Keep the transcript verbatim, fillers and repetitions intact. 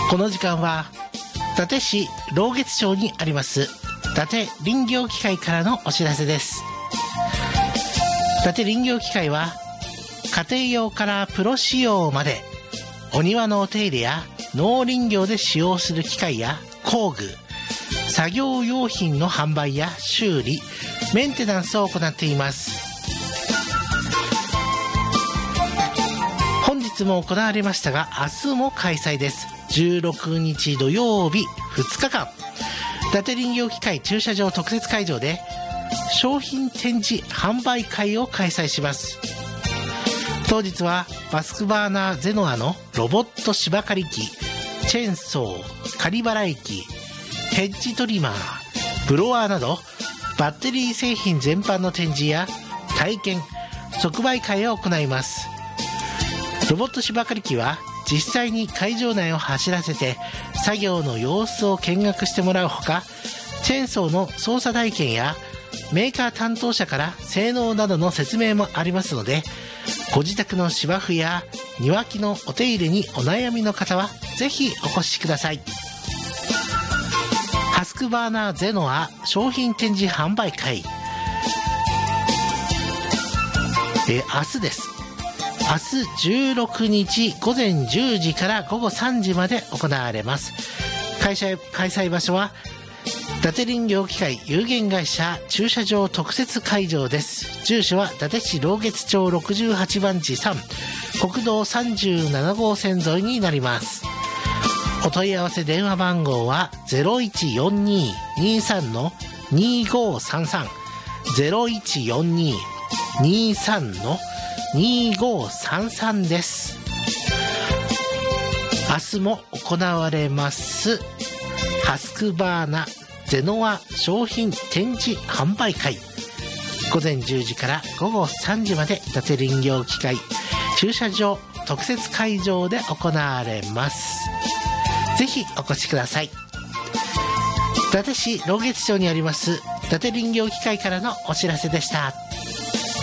この時間は伊達市老月町にあります伊達林業機械からのお知らせです。伊達林業機械は家庭用からプロ仕様までお庭のお手入れや農林業で使用する機械や工具、作業用品の販売や修理、メンテナンスを行っています。本日も行われましたが、明日も開催です。じゅうろくにち土曜日ふつかかん、伊達林業機械駐車場特設会場で商品展示販売会を開催します。当日はバスクバーナーゼノアのロボット芝刈り機、チェーンソー、刈り払い機、ヘッジトリマー、ブロワーなどバッテリー製品全般の展示や体験、即売会を行います。ロボット芝刈り機は実際に会場内を走らせて作業の様子を見学してもらうほか、チェーンソーの操作体験やメーカー担当者から性能などの説明もありますので、ご自宅の芝生や庭木のお手入れにお悩みの方はぜひお越しください。ハスクバーナーゼノア商品展示販売会、え明日です。明日じゅうろくにちごぜんじゅうじからごごさんじまで行われます。開催、開催場所は伊達林業機械有限会社駐車場特設会場です。住所は伊達市老月町ろくじゅうはちばんちさん、国道さんじゅうななごうせん沿いになります。お問い合わせ電話番号は ゼロいちよんにーにーさん のにーごーさんさん ゼロいちよんにーにーさん のにーごーさんさんです。明日も行われますハスクバーナゼノア商品展示販売会、ごぜんじゅうじからごごさんじまで伊達林業機械駐車場特設会場で行われます。ぜひお越しください。伊達市老月町にあります伊達林業機械からのお知らせでした。